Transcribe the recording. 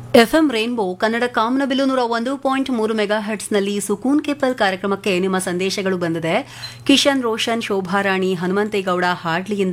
FM rainbow Kannada ಕಾಮನಬಿಲ್ಲು 101.3 mega ಹರ್ಟ್ಸ್ನಲ್ಲಿ ಸುಕೂನ್ capable ಕಾರ್ಯಕ್ರಮಕ್ಕೆ ನಿಮ್ಮ ಸಂದೇಶಗಳು ಬಂದಿದೆ. ಕಿಶನ್ ರೋಷನ್, ಶೋಭಾರಾಣಿ, ಹನುಮಂತೇಗೌಡ ಹಾಡ್ಲಿಯಿಂದ